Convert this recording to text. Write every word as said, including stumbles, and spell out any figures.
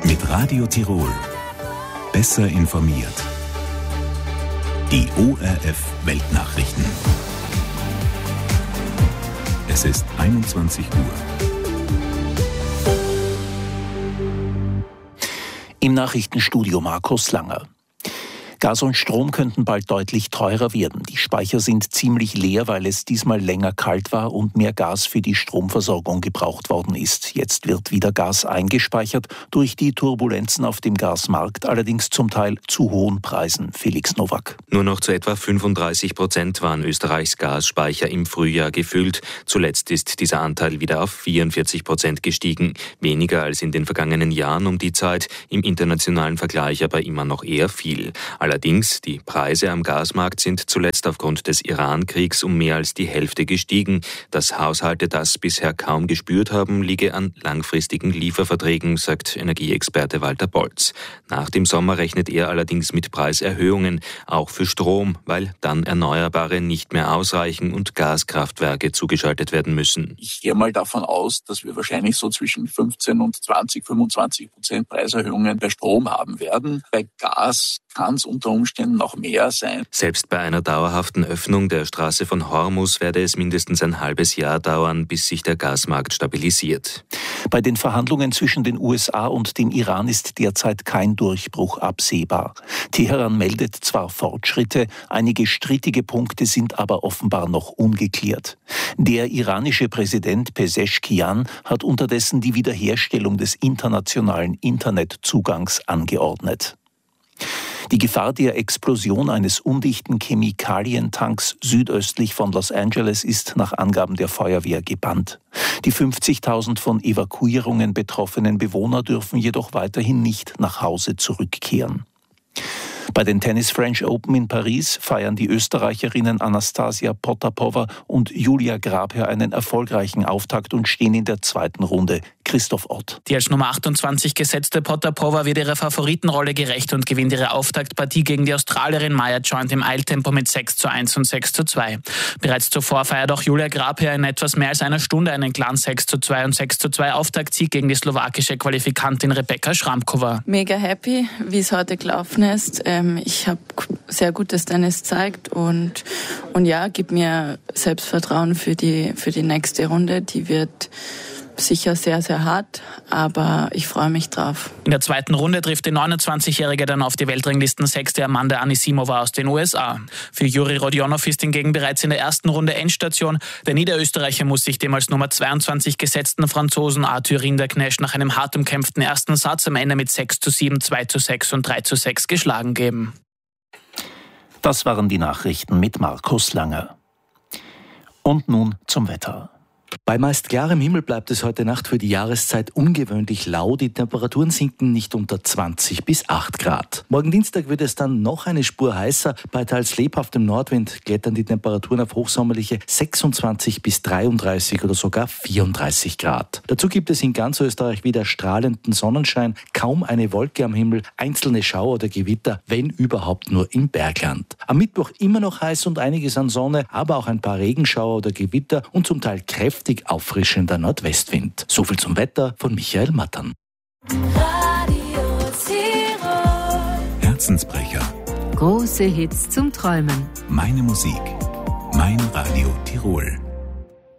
Mit Radio Tirol. Besser informiert. Die O R F Weltnachrichten. Es ist einundzwanzig Uhr. Im Nachrichtenstudio Markus Langer. Gas und Strom könnten bald deutlich teurer werden. Die Speicher sind ziemlich leer, weil es diesmal länger kalt war und mehr Gas für die Stromversorgung gebraucht worden ist. Jetzt wird wieder Gas eingespeichert, durch die Turbulenzen auf dem Gasmarkt, allerdings zum Teil zu hohen Preisen. Felix Nowak. Nur noch zu etwa fünfunddreißig Prozent waren Österreichs Gasspeicher im Frühjahr gefüllt. Zuletzt ist dieser Anteil wieder auf vierundvierzig Prozent gestiegen. Weniger als in den vergangenen Jahren um die Zeit, im internationalen Vergleich aber immer noch eher viel. Allerdings, die Preise am Gasmarkt sind zuletzt aufgrund des Iran-Kriegs um mehr als die Hälfte gestiegen. Dass Haushalte das bisher kaum gespürt haben, liege an langfristigen Lieferverträgen, sagt Energieexperte Walter Bolz. Nach dem Sommer rechnet er allerdings mit Preiserhöhungen, auch für Strom, weil dann Erneuerbare nicht mehr ausreichen und Gaskraftwerke zugeschaltet werden müssen. Ich gehe mal davon aus, dass wir wahrscheinlich so zwischen fünfzehn und zwanzig, fünfundzwanzig Prozent Preiserhöhungen bei Strom haben werden. Bei Gas kann es unter Umständen noch mehr sein. Selbst bei einer dauerhaften Öffnung der Straße von Hormuz werde es mindestens ein halbes Jahr dauern, bis sich der Gasmarkt stabilisiert. Bei den Verhandlungen zwischen den U S A und dem Iran ist derzeit kein Durchbruch absehbar. Teheran meldet zwar Fortschritte, einige strittige Punkte sind aber offenbar noch ungeklärt. Der iranische Präsident Pezeshkian hat unterdessen die Wiederherstellung des internationalen Internetzugangs angeordnet. Die Gefahr der Explosion eines undichten Chemikalientanks südöstlich von Los Angeles ist nach Angaben der Feuerwehr gebannt. Die fünfzigtausend von Evakuierungen betroffenen Bewohner dürfen jedoch weiterhin nicht nach Hause zurückkehren. Bei den Tennis French Open in Paris feiern die Österreicherinnen Anastasia Potapova und Julia Grabherr einen erfolgreichen Auftakt und stehen in der zweiten Runde. Christoph Ott. Die als Nummer achtundzwanzig gesetzte Potapova wird ihrer Favoritenrolle gerecht und gewinnt ihre Auftaktpartie gegen die Australierin Maya Joint im Eiltempo mit sechs zu eins und sechs zu zwei. Bereits zuvor feiert auch Julia Grabherr in etwas mehr als einer Stunde einen klaren sechs zu zwei und sechs zu zwei Auftaktsieg gegen die slowakische Qualifikantin Rebeka Schramkova. Mega happy, wie es heute gelaufen ist. Ich habe sehr gutes Tennis gezeigt und, und ja, gibt mir Selbstvertrauen für die, für die nächste Runde. Die wird sicher sehr, sehr hart, aber ich freue mich drauf. In der zweiten Runde trifft die neunundzwanzigjährige dann auf die Weltranglistensechste Amanda Anisimova aus den U S A. Für Juri Rodionov ist hingegen bereits in der ersten Runde Endstation. Der Niederösterreicher muss sich dem als Nummer zweiundzwanzig gesetzten Franzosen Arthur Rinderknecht nach einem hart umkämpften ersten Satz am Ende mit sechs zu sieben, zwei zu sechs und drei zu sechs geschlagen geben. Das waren die Nachrichten mit Markus Langer. Und nun zum Wetter. Bei meist klarem Himmel bleibt es heute Nacht für die Jahreszeit ungewöhnlich lau. Die Temperaturen sinken nicht unter zwanzig bis acht Grad. Morgen Dienstag wird es dann noch eine Spur heißer. Bei teils lebhaftem Nordwind klettern die Temperaturen auf hochsommerliche sechsundzwanzig bis dreiunddreißig oder sogar vierunddreißig Grad. Dazu gibt es in ganz Österreich wieder strahlenden Sonnenschein, kaum eine Wolke am Himmel, einzelne Schauer oder Gewitter, wenn überhaupt nur im Bergland. Am Mittwoch immer noch heiß und einiges an Sonne, aber auch ein paar Regenschauer oder Gewitter und zum Teil kräftig auffrischender Nordwestwind. So viel zum Wetter von Michael Mattern. Radio Tirol. Herzensbrecher. Große Hits zum Träumen. Meine Musik. Mein Radio Tirol.